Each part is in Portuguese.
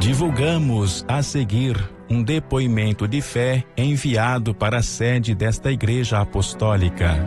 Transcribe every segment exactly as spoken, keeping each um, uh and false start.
Divulgamos a seguir um depoimento de fé enviado para a sede desta Igreja Apostólica.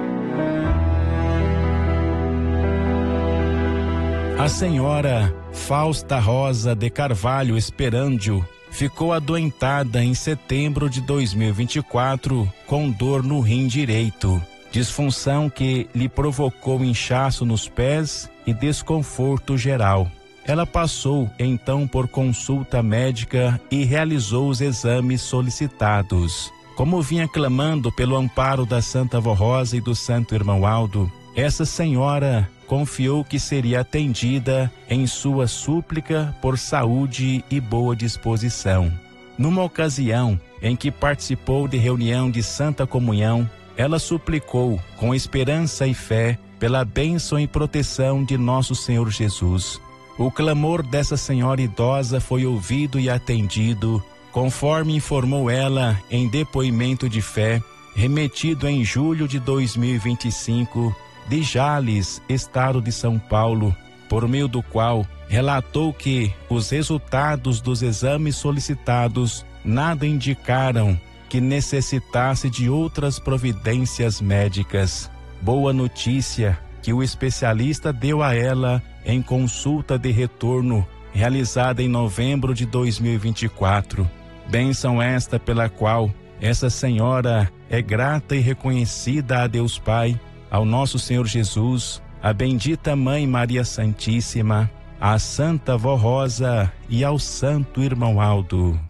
A senhora Fausta Rosa de Carvalho Esperandio ficou adoentada em setembro de dois mil e vinte e quatro com dor no rim direito, disfunção que lhe provocou inchaço nos pés e desconforto geral. Ela passou então por consulta médica e realizou os exames solicitados. Como vinha clamando pelo amparo da Santa Vó Rosa e do Santo Irmão Aldo, essa senhora confiou que seria atendida em sua súplica por saúde e boa disposição. Numa ocasião em que participou de reunião de Santa Comunhão, ela suplicou com esperança e fé pela bênção e proteção de nosso Senhor Jesus. O clamor dessa senhora idosa foi ouvido e atendido, conforme informou ela em depoimento de fé, remetido em julho de dois mil e vinte e cinco, de Jales, estado de São Paulo, por meio do qual relatou que os resultados dos exames solicitados nada indicaram que necessitasse de outras providências médicas. Boa notícia que o especialista deu a ela em consulta de retorno realizada em novembro de dois mil e vinte e quatro. Bênção esta pela qual essa senhora é grata e reconhecida a Deus Pai, ao nosso Senhor Jesus, à bendita Mãe Maria Santíssima, à Santa Vó Rosa e ao Santo Irmão Aldo.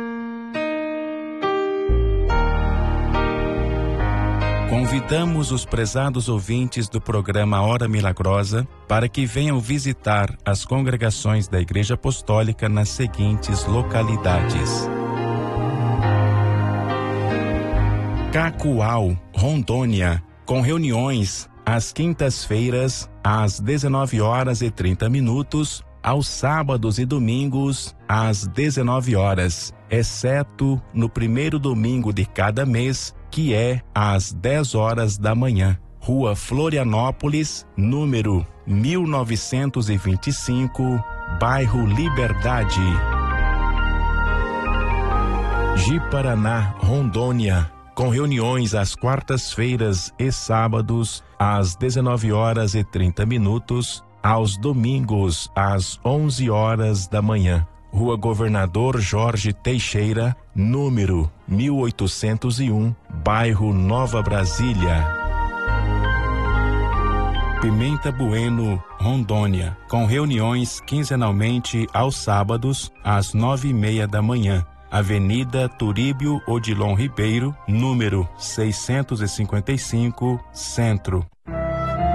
Convidamos os prezados ouvintes do programa Hora Milagrosa para que venham visitar as congregações da Igreja Apostólica nas seguintes localidades: Cacoal, Rondônia, com reuniões às quintas-feiras às dezenove horas e trinta minutos, aos sábados e domingos às dezenove horas, exceto no primeiro domingo de cada mês, que é às dez horas da manhã. Rua Florianópolis, número mil novecentos e vinte e cinco, bairro Liberdade. Ji-Paraná, Rondônia, com reuniões às quartas-feiras e sábados às dezenove horas e trinta minutos, aos domingos às onze horas da manhã. Rua Governador Jorge Teixeira, número mil oitocentos e um, bairro Nova Brasília. Pimenta Bueno, Rondônia, com reuniões quinzenalmente aos sábados às nove e meia da manhã. Avenida Turíbio Odilon Ribeiro, número seiscentos e cinquenta e cinco, Centro.